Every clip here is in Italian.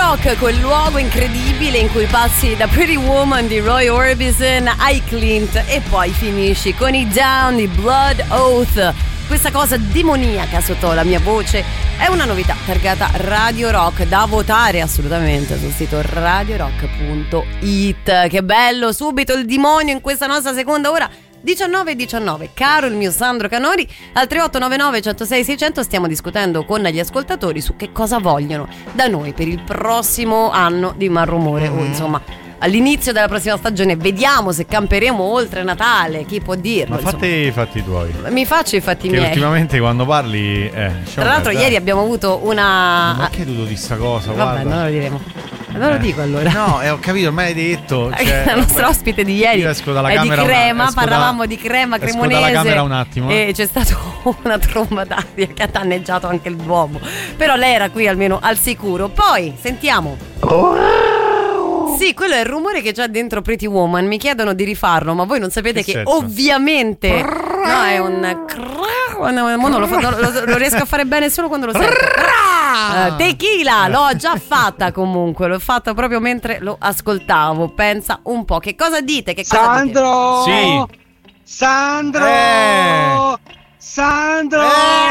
Rock, quel luogo incredibile in cui passi da Pretty Woman di Roy Orbison ai Clint e poi finisci con i Down di Blood Oath. Questa cosa demoniaca sotto la mia voce è una novità targata Radio Rock, da votare assolutamente sul sito radiorock.it. Che bello, subito il demonio in questa nostra seconda ora. 19:19, caro il mio Sandro Canori, al 3899 106 600 stiamo discutendo con gli ascoltatori su che cosa vogliono da noi per il prossimo anno di Malrumore, o insomma all'inizio della prossima stagione. Vediamo se camperemo oltre Natale, chi può dirlo. Ma fatti i fatti tuoi. Mi faccio i fatti miei. Ultimamente quando parli tra l'altro ieri abbiamo avuto una... Ma che hai dovuto di sta cosa? Vabbè, non lo diremo. Non lo dico allora. No, ho capito, me l'hai detto. La nostra ospite di ieri io esco dalla è camera di crema, parlavamo di crema cremonese. Esco dalla camera un attimo. E c'è stata una tromba d'aria che ha danneggiato anche il Duomo. Però lei era qui almeno al sicuro. Poi sentiamo. Sì, quello è il rumore che c'è dentro Pretty Woman. Mi chiedono di rifarlo, ma voi non sapete che ovviamente no, è un non lo riesco a fare bene solo quando lo sento. Tequila, l'ho già fatta comunque, l'ho fatta proprio mentre lo ascoltavo. Pensa un po', che cosa dite? Che cosa Sandro! dite? Sì. Sandro! Sandro!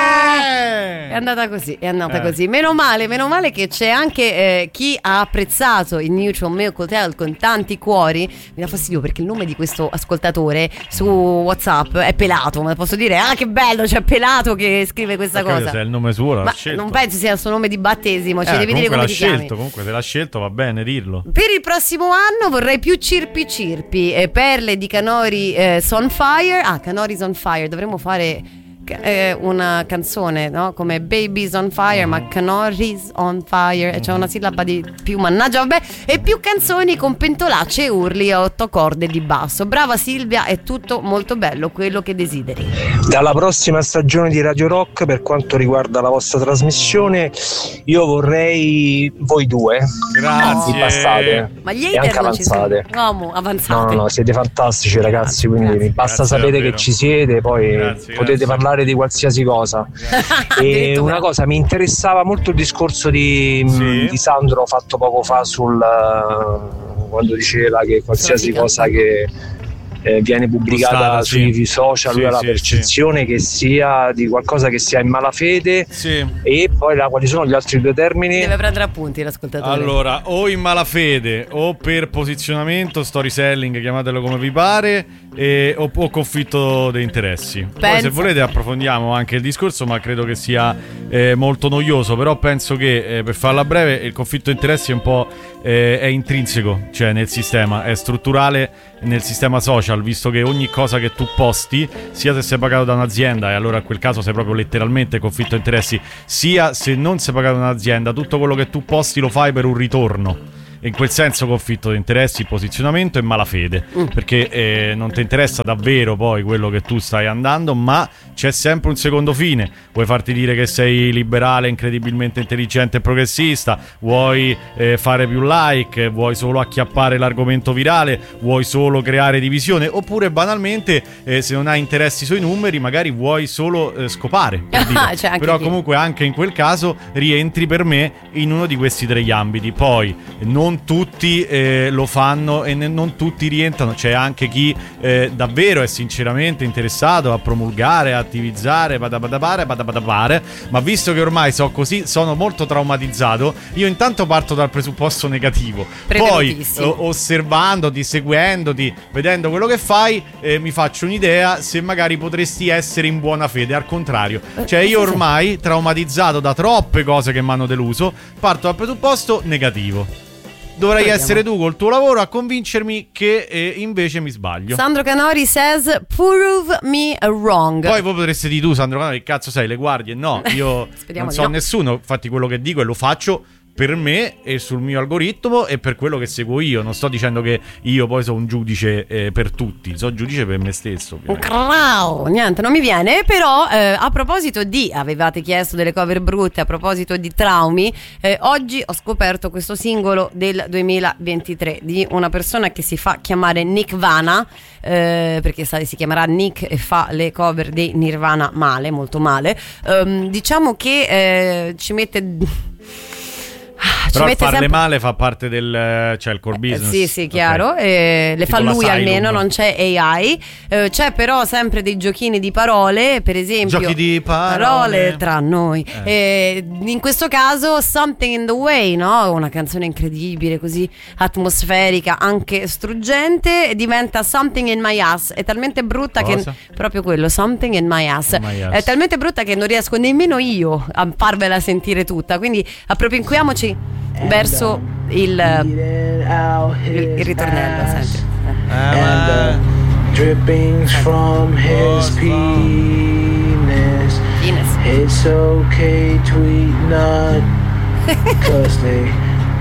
È andata così. Meno male che c'è anche chi ha apprezzato il Neutral Milk Hotel con tanti cuori. Mi dà fastidio perché il nome di questo ascoltatore su WhatsApp è Pelato, ma posso dire che bello, c'è Pelato che scrive questa cosa. Se è il nome suo l'ha ma scelto. Non penso sia il suo nome di battesimo, ci devi dire come ti chiami. Comunque se l'ha scelto va bene dirlo. Per il prossimo anno vorrei più cirpi perle di Canori on Fire. Canoris on Fire, dovremmo fare una canzone, no? Come Babies on Fire, ma Canoris on Fire, c'è una sillaba di più, mannaggia, vabbè. E più canzoni con pentolacce e urli a 8 corde di basso. Brava Silvia, è tutto molto bello, quello che desideri. Dalla prossima stagione di Radio Rock, per quanto riguarda la vostra trasmissione, io vorrei voi due. Grazie. Passate. Ma gli e anche hater non ci sono. avanzate. Avanzate. No, siete fantastici ragazzi, quindi mi basta sapere davvero. che ci siete, poi potete parlare di qualsiasi cosa. E una cosa, mi interessava molto il discorso di Sandro fatto poco fa quando diceva che qualsiasi cosa che viene pubblicata sui social, lui ha la percezione che sia di qualcosa che sia in malafede. E poi quali sono gli altri due termini? Deve prendere appunti l'ascoltatore. Allora, o in malafede o per posizionamento, story selling, chiamatelo come vi pare, o conflitto di interessi. Poi se volete approfondiamo anche il discorso, ma credo che sia molto noioso. Però penso che per farla breve il conflitto di interessi è un po' è intrinseco, cioè nel sistema, è strutturale nel sistema social, visto che ogni cosa che tu posti, sia se sei pagato da un'azienda, e allora in quel caso sei proprio letteralmente conflitto di interessi, sia se non sei pagato da un'azienda, tutto quello che tu posti lo fai per un ritorno. In quel senso conflitto di interessi, posizionamento e malafede, perché non ti interessa davvero poi quello che tu stai andando, ma c'è sempre un secondo fine. Vuoi farti dire che sei liberale, incredibilmente intelligente e progressista, vuoi fare più like, vuoi solo acchiappare l'argomento virale, vuoi solo creare divisione, oppure banalmente se non hai interessi sui numeri magari vuoi solo scopare, per dire. Però comunque anche in quel caso rientri per me in uno di questi tre ambiti. Poi non tutti lo fanno e non tutti rientrano. C'è anche chi davvero è sinceramente interessato a promulgare, a attivizzare, ma visto che ormai sono molto traumatizzato, io intanto parto dal presupposto negativo, poi osservandoti, seguendoti, vedendo quello che fai, mi faccio un'idea se magari potresti essere in buona fede. Al contrario, cioè io ormai traumatizzato da troppe cose che mi hanno deluso, parto dal presupposto negativo. Dovrai essere tu col tuo lavoro a convincermi che invece mi sbaglio. Sandro Canori says prove me wrong. Poi voi potreste dire tu, Sandro Canori, che cazzo sei, le guardie? No, io non so nessuno, infatti quello che dico e lo faccio per me e sul mio algoritmo e per quello che seguo io. Non sto dicendo che io poi sono un giudice per tutti, sono giudice per me stesso. Niente, non mi viene. Però a proposito di, avevate chiesto delle cover brutte, a proposito di traumi, oggi ho scoperto questo singolo del 2023 di una persona che si fa chiamare Nick Vana, perché si chiamerà Nick e fa le cover dei Nirvana male, molto male. Diciamo che ci mette Però farle male fa parte del cioè il core business. Sì, chiaro. Le tipo fa lui almeno, non c'è AI. C'è però sempre dei giochini di parole, per esempio. Giochi di parole tra noi. In questo caso Something in the Way, no? Una canzone incredibile, così atmosferica, anche struggente, diventa Something in My Ass. È talmente brutta che proprio quello, Something in My Ass. È talmente brutta che non riesco nemmeno io a farvela sentire tutta. Quindi appropinquiamoci verso il ritornello, senti. Drippings from his penis. It's okay, tweet not, 'cause they